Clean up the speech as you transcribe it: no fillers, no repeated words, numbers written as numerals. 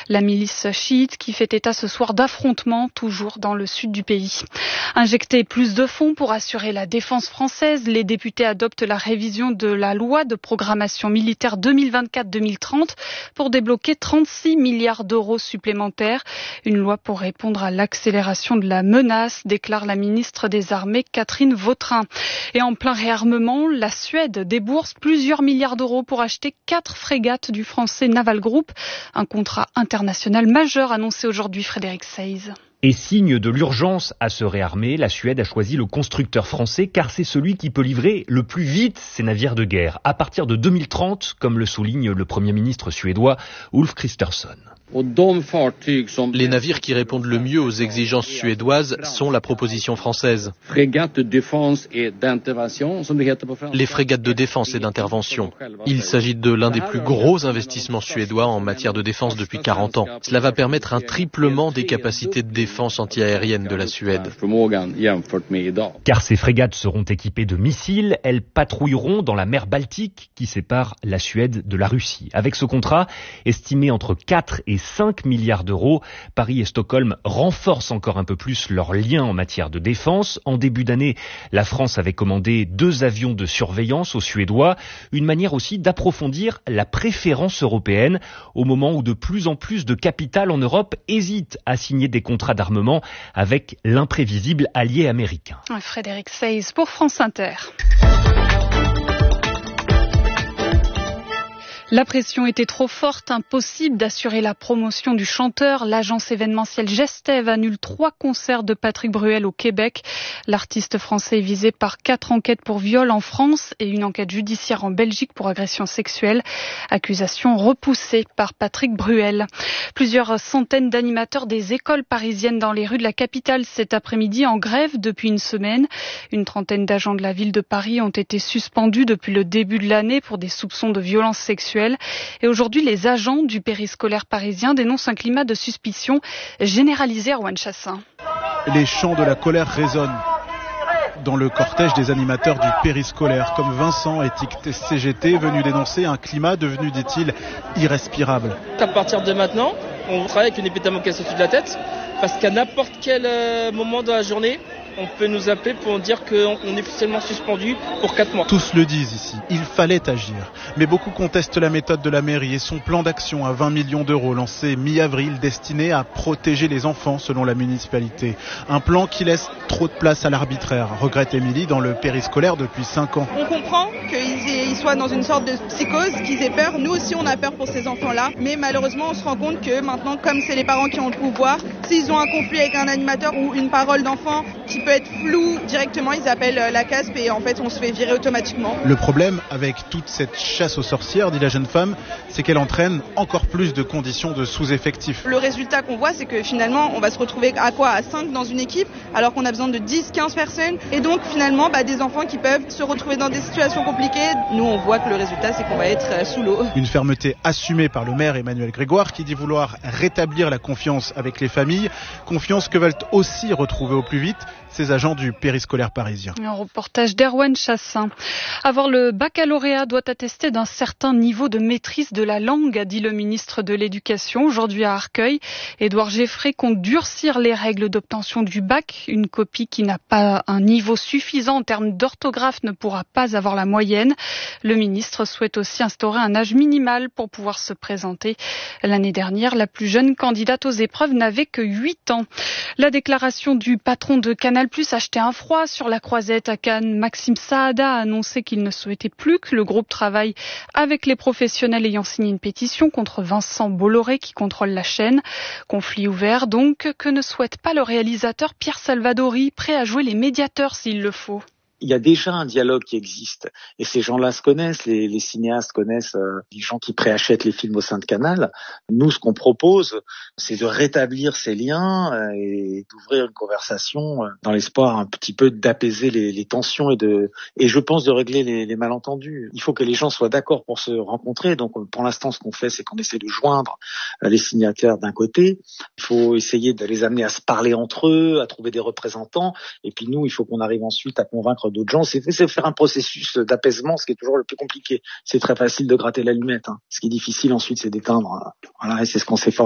La milice chiite qui fait état ce soir d'affrontements toujours dans le sud du pays. Injecter plus de fonds pour assurer la défense française, les députés adoptent la révision de la loi de programmation militaire 2024-2030 pour débloquer 36 milliards d'euros supplémentaires. Une loi pour répondre à l'accélération de la menace, déclare la ministre des Armées Catherine Vautrin. Et en plein réarmement, la Suède débourse plusieurs milliards d'euros pour acheter 4 frégates du français Naval Group. Un contrat international majeur annoncé aujourd'hui, Frédéric Seyss. Et signe de l'urgence à se réarmer, la Suède a choisi le constructeur français car c'est celui qui peut livrer le plus vite ses navires de guerre, à partir de 2030, comme le souligne le Premier ministre suédois Ulf Kristersson. Les navires qui répondent le mieux aux exigences suédoises sont la proposition française. Les frégates de défense et d'intervention. Il s'agit de l'un des plus gros investissements suédois en matière de défense depuis 40 ans. Cela va permettre un triplement des capacités de défense antiaérienne de la Suède. Car ces frégates seront équipées de missiles, elles patrouilleront dans la mer Baltique qui sépare la Suède de la Russie. Avec ce contrat, estimé entre 4 et 5 milliards d'euros, Paris et Stockholm renforcent encore un peu plus leurs liens en matière de défense. En début d'année, la France avait commandé 2 avions de surveillance aux Suédois, une manière aussi d'approfondir la préférence européenne au moment où de plus en plus de capitales en Europe hésitent à signer des contrats d'armement avec l'imprévisible allié américain. Frédéric Seyss pour France Inter. La pression était trop forte, impossible d'assurer la promotion du chanteur. L'agence événementielle Gestev annule 3 concerts de Patrick Bruel au Québec. L'artiste français est visé par 4 enquêtes pour viol en France et une enquête judiciaire en Belgique pour agression sexuelle. Accusation repoussée par Patrick Bruel. Plusieurs centaines d'animateurs des écoles parisiennes dans les rues de la capitale cet après-midi en grève depuis une semaine. Une trentaine d'agents de la ville de Paris ont été suspendus depuis le début de l'année pour des soupçons de violences sexuelles. Et aujourd'hui, les agents du périscolaire parisien dénoncent un climat de suspicion généralisé à Rouen Chassin. Les chants de la colère résonnent dans le cortège des animateurs du périscolaire, comme Vincent, étiqueté CGT, venu dénoncer un climat devenu, dit-il, irrespirable. À partir de maintenant, on travaille avec une épée de Damoclès au-dessus de la tête, parce qu'à n'importe quel moment de la journée, on peut nous appeler pour nous dire qu'on est officiellement suspendu pour 4 mois. Tous le disent ici, il fallait agir. Mais beaucoup contestent la méthode de la mairie et son plan d'action à 20 millions d'euros lancé mi-avril destiné à protéger les enfants selon la municipalité. Un plan qui laisse trop de place à l'arbitraire, regrette Émilie dans le périscolaire depuis 5 ans. On comprend qu'ils soient dans une sorte de psychose, qu'ils aient peur. Nous aussi on a peur pour ces enfants-là. Mais malheureusement on se rend compte que maintenant, comme c'est les parents qui ont le pouvoir, s'ils ont un conflit avec un animateur ou une parole d'enfant qui peut être flou, directement ils appellent la CASP et en fait on se fait virer automatiquement. Le problème avec toute cette chasse aux sorcières, dit la jeune femme, c'est qu'elle entraîne encore plus de conditions de sous-effectif. Le résultat qu'on voit, c'est que finalement on va se retrouver à 5 dans une équipe alors qu'on a besoin de 10-15 personnes et donc finalement des enfants qui peuvent se retrouver dans des situations compliquées. Nous on voit que le résultat c'est qu'on va être sous l'eau. Une fermeté assumée par le maire Emmanuel Grégoire qui dit vouloir rétablir la confiance avec les familles, confiance que veulent aussi retrouver au plus vite ces agents du périscolaire parisien. Un reportage d'Erwan Chassin. Avoir le baccalauréat doit attester d'un certain niveau de maîtrise de la langue, a dit le ministre de l'Éducation aujourd'hui à Arcueil. Édouard Geffray compte durcir les règles d'obtention du bac. Une copie qui n'a pas un niveau suffisant en termes d'orthographe ne pourra pas avoir la moyenne. Le ministre souhaite aussi instaurer un âge minimal pour pouvoir se présenter. L'année dernière, la plus jeune candidate aux épreuves n'avait que 8 ans. La déclaration du patron de Canal+ acheté un froid sur la croisette à Cannes. Maxime Saada a annoncé qu'il ne souhaitait plus que le groupe travaille avec les professionnels ayant signé une pétition contre Vincent Bolloré qui contrôle la chaîne. Conflit ouvert donc que ne souhaite pas le réalisateur Pierre Salvadori, prêt à jouer les médiateurs s'il le faut. Il y a déjà un dialogue qui existe et ces gens-là se connaissent, les cinéastes connaissent les gens qui préachètent les films au sein de Canal. Nous, ce qu'on propose, c'est de rétablir ces liens et d'ouvrir une conversation dans l'espoir un petit peu d'apaiser les tensions et je pense de régler les malentendus. Il faut que les gens soient d'accord pour se rencontrer. Donc pour l'instant, ce qu'on fait, c'est qu'on essaie de joindre les signataires d'un côté. Il faut essayer de les amener à se parler entre eux, à trouver des représentants. Et puis nous, il faut qu'on arrive ensuite à convaincre d'autres gens. C'est faire un processus d'apaisement, ce qui est toujours le plus compliqué. C'est très facile de gratter l'allumette. Ce qui est difficile ensuite, c'est d'éteindre. Voilà, et c'est ce qu'on s'efforce